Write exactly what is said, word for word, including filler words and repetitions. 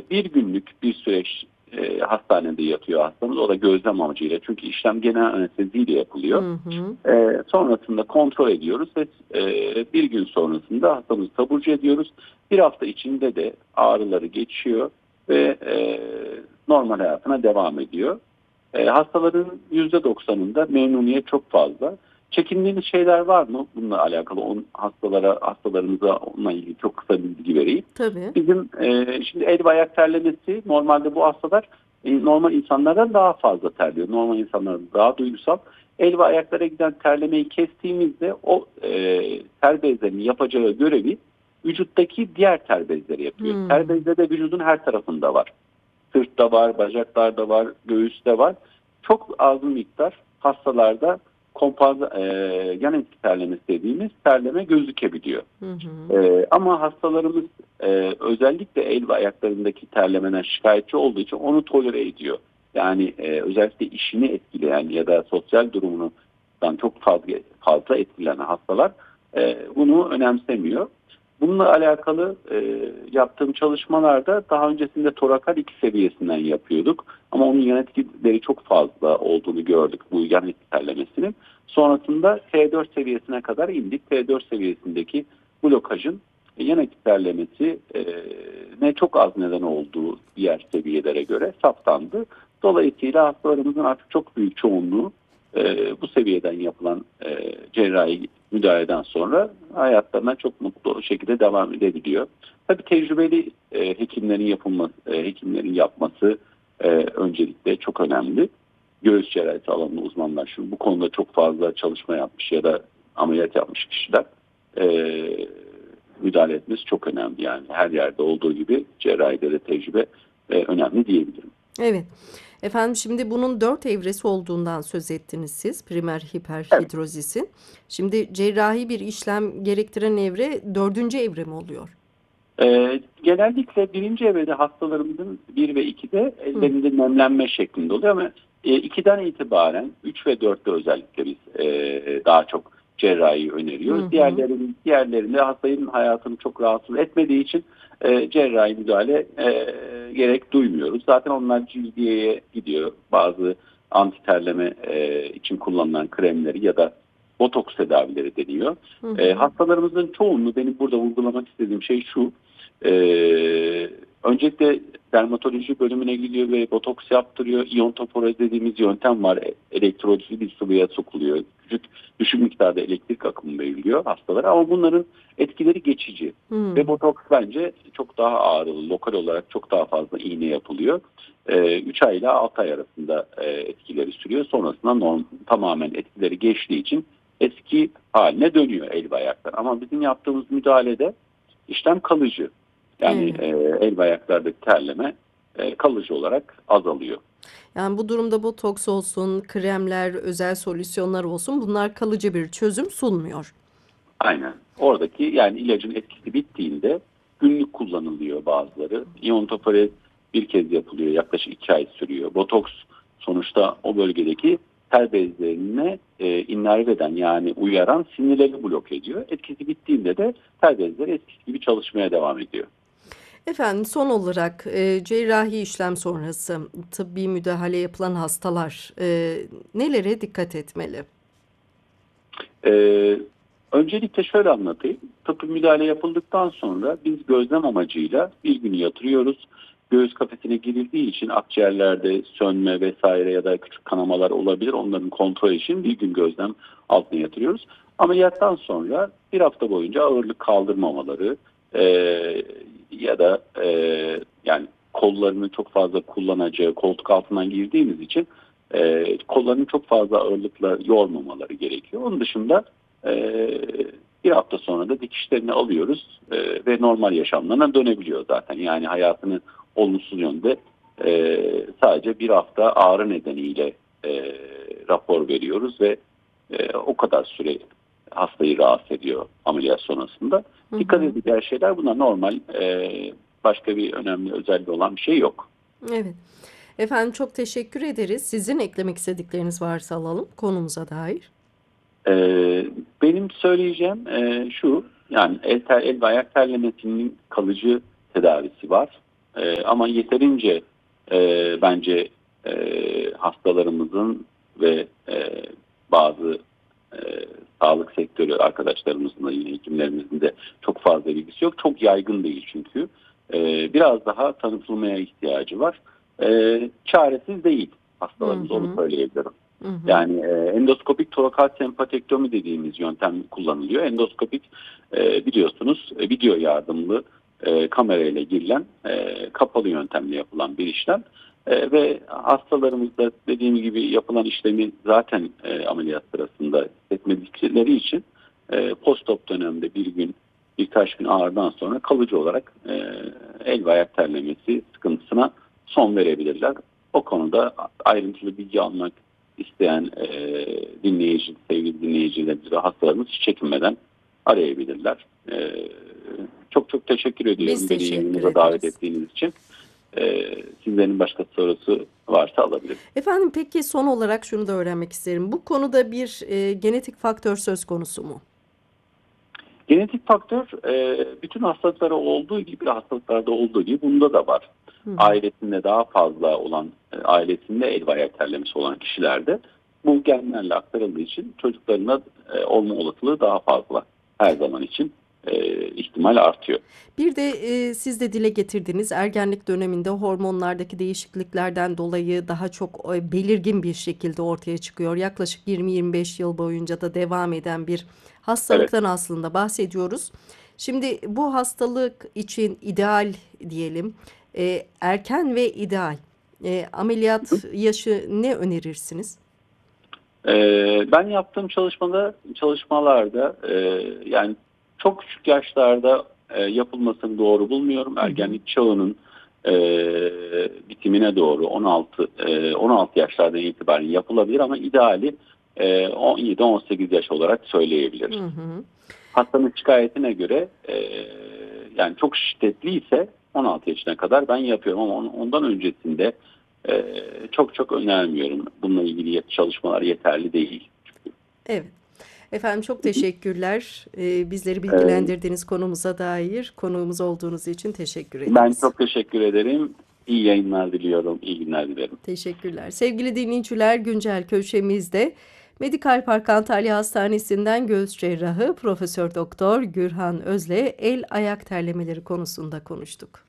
bir günlük bir süreç e, hastanede yatıyor hastamız. O da gözlem amacıyla. Çünkü işlem genel anesteziyle yapılıyor. Hı hı. E, sonrasında kontrol ediyoruz ve e, bir gün sonrasında hastamızı taburcu ediyoruz. Bir hafta içinde de ağrıları geçiyor ve e, normal hayatına devam ediyor. E, hastaların yüzde doksanında memnuniyet çok fazla. Çekindiğiniz şeyler var mı? Bununla alakalı on, hastalara, hastalarımıza onunla ilgili çok kısa bir bilgi vereyim. Tabii. Bizim e, şimdi el ve ayak terlemesi, normalde bu hastalar e, normal insanlardan daha fazla terliyor. Normal insanlar daha duygusal. El ve ayaklara giden terlemeyi kestiğimizde o e, ter bezlerinin yapacağı görevi vücuttaki diğer ter bezleri yapıyor. Ter Hmm. bezleri de vücudun her tarafında var. Sırtta var, bacaklarda var, göğüste var. Çok az miktar hastalarda kompaz, e, yan etki terlemesi dediğimiz terleme gözükebiliyor. Hı hı. E, ama hastalarımız e, özellikle el ve ayaklarındaki terlemeden şikayetçi olduğu için onu tolere ediyor. Yani e, özellikle işini etkileyen ya da sosyal durumundan çok fazla, fazla etkilenen hastalar e, bunu önemsemiyor. Bununla alakalı e, yaptığım çalışmalarda daha öncesinde torakal iki seviyesinden yapıyorduk. Ama onun yan etkileri çok fazla olduğunu gördük bu yan etki terlemesinin. Sonrasında T dört seviyesine kadar indik. T dört seviyesindeki blokajın yan etki terlemesi e, ne çok az neden olduğu diğer seviyelere göre saptandı. Dolayısıyla hastalarımızın artık çok büyük çoğunluğu e, bu seviyeden yapılan e, cerrahi müdahaleden sonra hayatlarına çok mutlu şekilde devam edebiliyor. Tabii tecrübeli e, hekimlerin yapılması, e, hekimlerin yapması e, öncelikle çok önemli. Göğüs cerrahisi alanında uzmanlar şu bu konuda çok fazla çalışma yapmış ya da ameliyat yapmış kişiler e, müdahale etmesi çok önemli. Yani her yerde olduğu gibi cerrahide de tecrübe e, önemli diyebilirim. Evet. Efendim şimdi bunun dört evresi olduğundan söz ettiniz siz. Primer Evet. hiperhidrozisin. Şimdi cerrahi bir işlem gerektiren evre dördüncü evre mi oluyor? Ee, genellikle birinci evrede hastalarımızın bir ve ikide Hı. ellerinde nemlenme şeklinde oluyor ama e, ikiden itibaren üç ve dörtte özellikle biz e, daha çok cerrahi Hı öneriyoruz. hı. Diğerlerin, diğerlerinde hastanın hayatını çok rahatsız etmediği için e, cerrahi müdahale e, gerek duymuyoruz. Zaten onlar cildiyeye gidiyor. Bazı anti terleme e, için kullanılan kremleri ya da botoks tedavileri deniyor. Hı E, hı. hastalarımızın çoğunluğu benim burada vurgulamak istediğim şey şu. Ee, öncelikle dermatoloji bölümüne gidiyor ve botoks yaptırıyor. İyontoforez dediğimiz yöntem var. E- Elektrolizli bir sıvıya sokuluyor. Küçük düşük miktarda elektrik akımı veriliyor hastalara ama bunların etkileri geçici. Ve Hı. botoks bence çok daha ağrılı. Lokal olarak çok daha fazla iğne yapılıyor. üç ay ile altı ay arasında e, etkileri sürüyor. Sonrasında norm, tamamen etkileri geçtiği için eski haline dönüyor el ve ayaklar. Ama bizim yaptığımız müdahalede işlem kalıcı. Yani Evet. e, el ve ayaklardaki terleme e, kalıcı olarak azalıyor. Yani bu durumda botoks olsun, kremler, özel solüsyonlar olsun bunlar kalıcı bir çözüm sunmuyor. Aynen. Oradaki yani ilacın etkisi bittiğinde günlük kullanılıyor bazıları. İyontoforez bir kez yapılıyor. Yaklaşık iki ay sürüyor. Botoks sonuçta o bölgedeki ter bezlerine e, innerve eden yani uyaran sinirleri blok ediyor. Etkisi bittiğinde de ter bezleri eskisi gibi çalışmaya devam ediyor. Efendim son olarak e, cerrahi işlem sonrası tıbbi müdahale yapılan hastalar e, nelere dikkat etmeli? Ee, öncelikle şöyle anlatayım. Tıbbi müdahale yapıldıktan sonra biz gözlem amacıyla bir günü yatırıyoruz. Göğüs kafesine girildiği için akciğerlerde sönme vesaire ya da küçük kanamalar olabilir. Onların kontrol için bir gün gözlem altına yatırıyoruz. Ameliyattan sonra bir hafta boyunca ağırlık kaldırmamaları e, ya da e, yani kollarını çok fazla kullanacağı koltuk altından girdiğimiz için e, kollarını çok fazla ağırlıkla yormamaları gerekiyor. Onun dışında e, bir hafta sonra da dikişlerini alıyoruz e, ve normal yaşamlarına dönebiliyor zaten. Yani hayatını olumsuz yönde e, sadece bir hafta ağrı nedeniyle e, rapor veriyoruz ve e, o kadar süre hastayı rahatsız ediyor ameliyat sonrasında. Hı Dikkat hı. edileceği şeyler bunlar normal. E, başka bir önemli özelliği olan bir şey yok. Evet. Efendim çok teşekkür ederiz. Sizin eklemek istedikleriniz varsa alalım konumuza dair. Ee, benim söyleyeceğim e, şu, yani el, ter, el ve ayak terlemesinin kalıcı tedavisi var. E, ama yeterince e, bence e, hastalarımızın ve e, bazı e, sağlık sektörü arkadaşlarımızın da yine hekimlerimizin de çok fazla bilgisi yok. Çok yaygın değil çünkü. E, biraz daha tanıtılmaya ihtiyacı var. E, çaresiz değil Hı hastalarımız, onu hı. söyleyebilirim. Hı hı. Yani e, endoskopik torakal sempatektomi dediğimiz yöntem kullanılıyor. Endoskopik e, biliyorsunuz e, video yardımlı e, kamerayla girilen e, kapalı yöntemle yapılan bir işlem. E, ve hastalarımızda dediğim gibi yapılan işlemi zaten e, ameliyat sırasında hissetmedikleri için e, post-op dönemde bir gün birkaç gün ağrıdan sonra kalıcı olarak e, el ve ayak terlemesi sıkıntısına son verebilirler. O konuda ayrıntılı bilgi almak isteyen e, dinleyici, sevgili dinleyicilerimiz ve hastalarımız hiç çekinmeden arayabilirler. E, çok çok teşekkür Biz ediyorum beni teşekkür yayınınıza davet ederiz. ettiğiniz için. E, sizlerin başka sorusu varsa alabilirim. Efendim peki son olarak şunu da öğrenmek isterim. Bu konuda bir e, genetik faktör söz konusu mu? Genetik faktör e, bütün hastalıklara olduğu gibi, hastalıklarda olduğu gibi bunda da var. Hı hı. Ailesinde daha fazla olan, e, ailesinde el ve ayak terlemesi olan kişilerde bu genlerle aktarıldığı için çocuklarına e, olma olasılığı daha fazla. Her zaman için e, ihtimal artıyor. Bir de e, siz de dile getirdiğiniz ergenlik döneminde hormonlardaki değişikliklerden dolayı daha çok e, belirgin bir şekilde ortaya çıkıyor. Yaklaşık yirmi yirmi beş yıl boyunca da devam eden bir Evet. hastalıktan aslında bahsediyoruz. Şimdi bu hastalık için ideal diyelim, e, erken ve ideal e, ameliyat yaşı ne önerirsiniz? Ee, ben yaptığım çalışmada çalışmalarda e, yani çok küçük yaşlarda e, yapılmasını doğru bulmuyorum. Hı hı. Ergenlik çağının e, bitimine doğru on altı e, on altı yaşlardan itibaren yapılabilir ama ideali e, on yedi on sekiz yaş olarak Hı söyleyebiliriz. hı. Hastanın şikayetine göre e, yani çok şiddetliyse on altı yaşına kadar ben yapıyorum ama on- ondan öncesinde e, çok çok önermiyorum. Bununla ilgili çalışmalar yeterli değil. Evet. Efendim çok teşekkürler. Ee, bizleri E, bilgilendirdiğiniz konumuza dair konuğumuz olduğunuz için teşekkür ben ederiz. çok teşekkür ederim. İyi yayınlar diliyorum. İyi günler dilerim. Teşekkürler. Sevgili dinleyiciler, güncel köşemizde Medikal Park Antalya Hastanesi'nden göğüs cerrahı Profesör Doktor Gürhan Öz'le el ayak terlemeleri konusunda konuştuk.